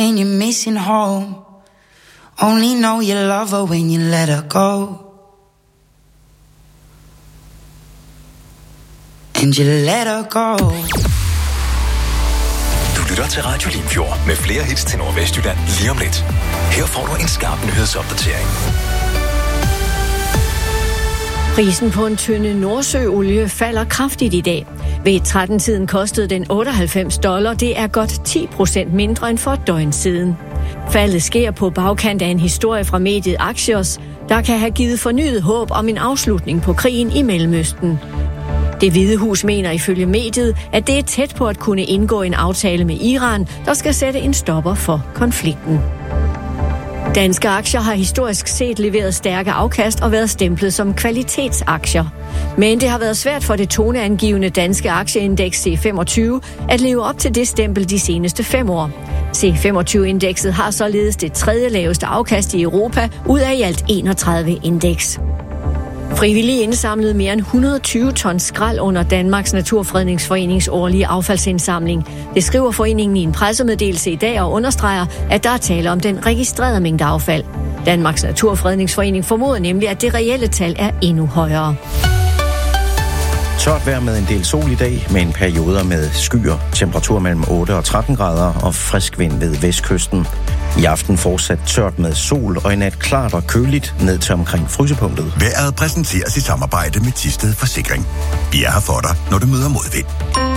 and you're missing home. Only know you love her when you let her go. And you let her go. Du lytter til Radio Limfjord med flere hits til Nordvestjylland lige om lidt. Her får du en skarp nyhedsopdatering. Prisen på en tønde Nordsøolie falder kraftigt i dag. Ved 13-tiden kostede den $98. Det er godt 10% mindre end for et døgn siden. Faldet sker på bagkant af en historie fra mediet Axios, der kan have givet fornyet håb om en afslutning på krigen i Mellemøsten. Det Hvide Hus mener ifølge mediet, at det er tæt på at kunne indgå en aftale med Iran, der skal sætte en stopper for konflikten. Danske aktier har historisk set leveret stærke afkast og været stemplet som kvalitetsaktier. Men det har været svært for det toneangivende danske aktieindeks C25 at leve op til det stempel de seneste 5 år. C25-indekset har således det 3. laveste afkast i Europa ud af i alt 31 indeks. Frivillige indsamlede mere end 120 tons skrald under Danmarks Naturfredningsforenings årlige affaldsindsamling. Det skriver foreningen i en pressemeddelelse i dag og understreger, at der er tale om den registrerede mængde affald. Danmarks Naturfredningsforening formoder nemlig, at det reelle tal er endnu højere. Tørt vejr med en del sol i dag, med en perioder med skyer, temperatur mellem 8 og 13 grader og frisk vind ved vestkysten. I aften fortsat tørt med sol og i nat klart og køligt ned til omkring frysepunktet. Vejret præsenteres i samarbejde med Thisted Forsikring. Vi er her for dig, når du møder modvind.